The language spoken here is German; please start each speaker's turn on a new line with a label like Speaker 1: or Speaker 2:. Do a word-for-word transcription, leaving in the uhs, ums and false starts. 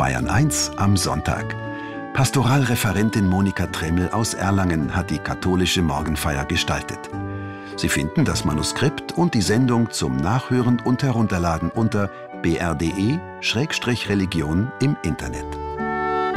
Speaker 1: Bayern eins am Sonntag. Pastoralreferentin Monika Tremmel aus Erlangen hat die katholische Morgenfeier gestaltet. Sie finden das Manuskript und die Sendung zum Nachhören und Herunterladen unter b r punkt d e Schrägstrich Religion im Internet.